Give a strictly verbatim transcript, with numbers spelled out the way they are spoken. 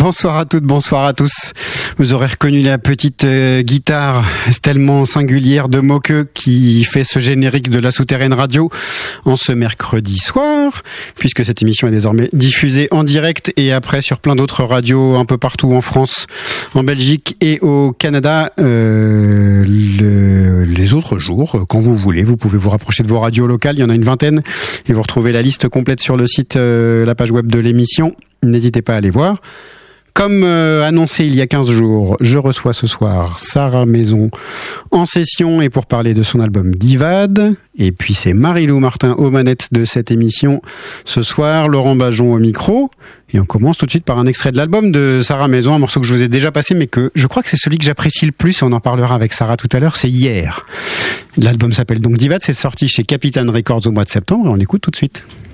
Bonsoir à toutes, bonsoir à tous. Vous aurez reconnu la petite euh, guitare tellement singulière de Moqueux qui fait ce générique de la Souterraine Radio en ce mercredi soir, puisque cette émission est désormais diffusée en direct et après sur plein d'autres radios un peu partout en France, en Belgique et au Canada. Euh, le, les autres jours, quand vous voulez, vous pouvez vous rapprocher de vos radios locales, il y en a une vingtaine, et vous retrouvez la liste complète sur le site, euh, la page web de l'émission. N'hésitez pas à aller voir. Comme euh, annoncé il y a quinze jours, je reçois ce soir Sarah Maison en session et pour parler de son album Divad. Et puis c'est Marie-Lou Martin aux manettes de cette émission ce soir, Laurent Bajon au micro. Et on commence tout de suite par un extrait de l'album de Sarah Maison, un morceau que je vous ai déjà passé, mais que je crois que c'est celui que j'apprécie le plus, et on en parlera avec Sarah tout à l'heure, c'est Hier. L'album s'appelle donc Divad, c'est sorti chez Capitane Records au mois de septembre, et on l'écoute tout de suite.